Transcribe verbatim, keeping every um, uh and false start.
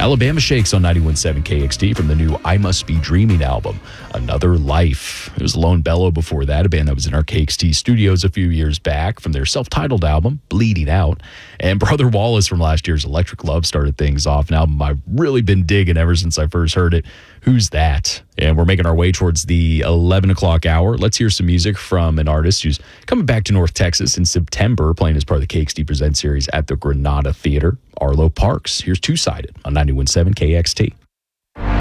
Alabama Shakes on ninety-one point seven K X T from the new I Must Be Dreaming album, Another Life. It was Lone Bellow before that, a band that was in our K X T studios a few years back from their self-titled album, Bleeding Out. And Brother Wallace from last year's Electric Love started things off, an album I've really been digging ever since I first heard it. Who's That? And we're making our way towards the eleven o'clock hour. Let's hear some music from an artist who's coming back to North Texas in September, playing as part of the K X T Present series at the Granada Theater. Arlo Parks. Here's Two-Sided on ninety-one point seven K X T.